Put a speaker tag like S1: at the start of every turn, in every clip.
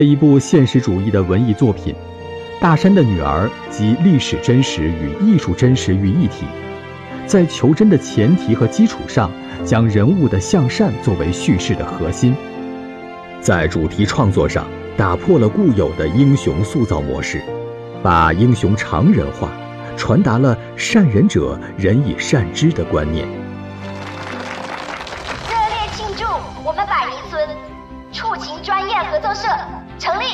S1: 一部现实主义的文艺作品，《大山的女儿》集历史真实与艺术真实于一体，在求真的前提和基础上，将人物的向善作为叙事的核心。在主题创作上，打破了固有的英雄塑造模式，把英雄常人化，传达了善人者人以善之的观念。
S2: 热烈庆祝我们百尼村触情专业合作社成立。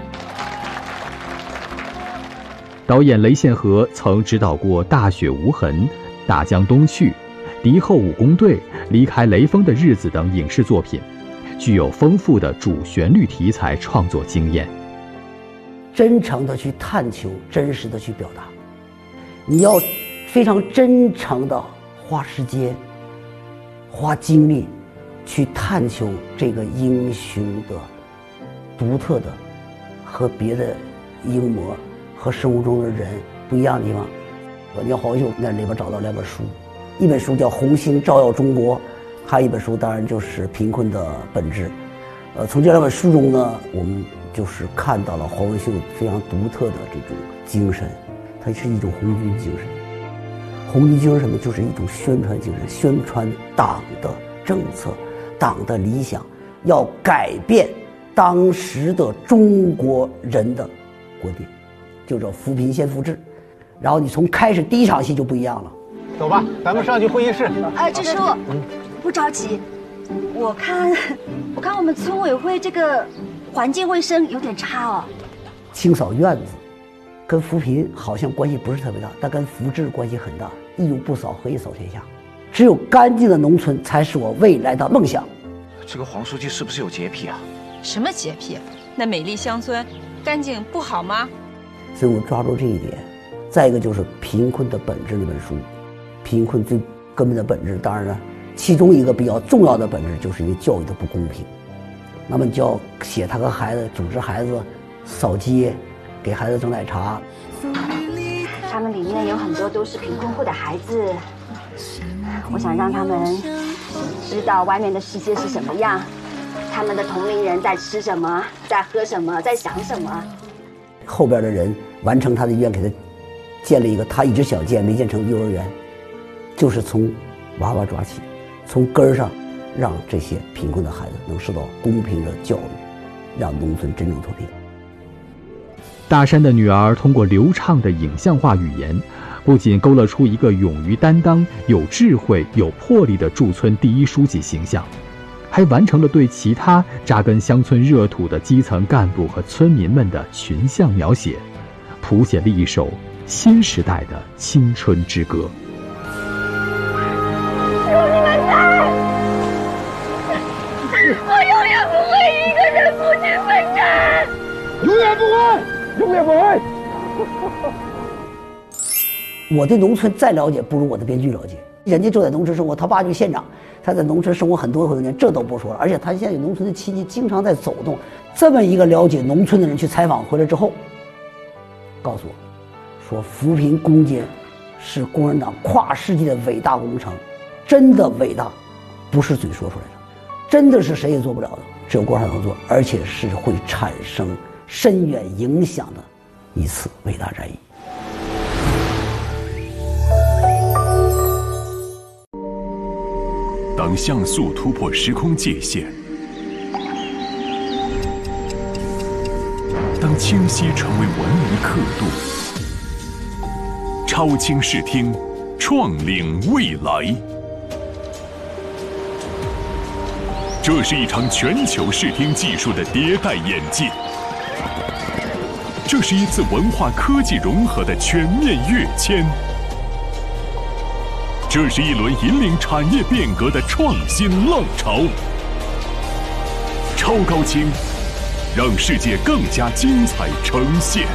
S1: 导演雷宪和曾指导过《大雪无痕》《大江东去》《敌后武工队》《离开雷锋的日子》等影视作品，具有丰富的主旋律题材创作经验。
S3: 真诚地去探求，真实地去表达，你要非常真诚地花时间花精力去探求这个英雄的独特的和别的英模和生活中的人不一样的地方。你要好久在里边找到2本书，一本书叫《红星照耀中国》，还有一本书当然就是《贫困的本质》。从这2本书中呢，我们就是看到了黄文秀非常独特的这种精神，它是一种红军精神。红军精神什么？就是一种宣传精神，宣传党的政策、党的理想，要改变当时的中国人的观点，就叫扶贫先扶志。然后你从开始第1场戏就不一样了。
S4: 走吧，咱们上去会议室。
S5: 支书，不着急，我看我们村委会这个环境卫生有点差哦。
S3: 清扫院子跟扶贫好像关系不是特别大，但跟扶志关系很大。一无不扫，何以扫天下？只有干净的农村才是我未来的梦想。
S6: 这个黄书记是不是有洁癖啊？
S7: 什么洁癖？那美丽乡村干净不好吗？
S3: 所以我抓住这一点。再一个就是《贫困的本质》那本书，贫困最根本的本质，当然了，其中一个比较重要的本质就是因为教育的不公平。那么你就要写他和孩子组织孩子扫街，给孩子整奶茶。
S5: 他们里面有很多都是贫困户的孩子，我想让他们知道外面的世界是什么样，他们的同龄人在吃什么，在喝什么，在想什么。
S3: 后边的人完成他的愿，给他建了一个他一直想建没建成的幼儿园，就是从娃娃抓起，从根儿上让这些贫困的孩子能受到公平的教育，让农村真正脱贫。
S1: 大山的女儿通过流畅的影像化语言，不仅勾勒出一个勇于担当、有智慧、有魄力的驻村第一书记形象，还完成了对其他扎根乡村热土的基层干部和村民们的群像描写，谱写了一首新时代的青春之歌。
S2: 有你们在，我永远不会一个人孤军奋战，
S4: 永远不会，永远不会。
S3: 我对农村再了解不如我的编剧了解，人家就在农村生活，他爸就是县长，他在农村生活很多年，这都不说了。而且他现在有农村的亲戚经常在走动。这么一个了解农村的人去采访回来之后，告诉我说扶贫攻坚是共产党跨世纪的伟大工程，真的伟大，不是嘴说出来的，真的是谁也做不了的，只有共产党能做，而且是会产生深远影响的一次伟大战役。
S8: 当像素突破时空界限，当清晰成为文明刻度，超清视听，创领未来。这是一场全球视听技术的迭代演进，这是一次文化科技融合的全面跃迁。这是一轮引领产业变革的创新浪潮。超高清，让世界更加精彩呈现，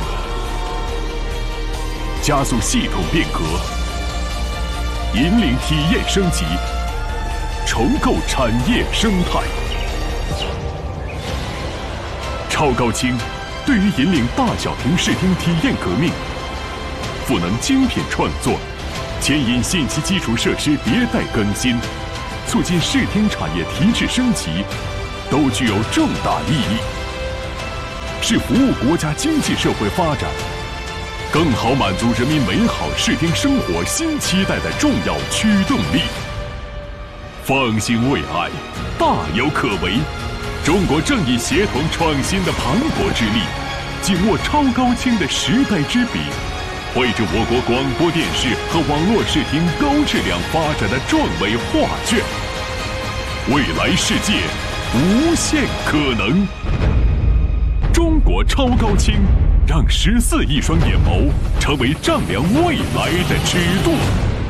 S8: 加速系统变革，引领体验升级，重构产业生态。超高清对于引领大小屏视听体验革命，赋能精品创作，牵引信息基础设施迭代更新，促进视听产业提质升级，都具有重大意义。 是服务国家经济社会发展，更好满足人民美好视听生活新期待的重要驱动力。方兴未艾，大有可为。中国正以协同创新的磅礴之力，紧握超高清的时代之笔，绘制我国广播电视和网络视听高质量发展的壮伟画卷。未来世界，无限可能。中国超高清，让14亿双眼眸成为丈量未来的尺度。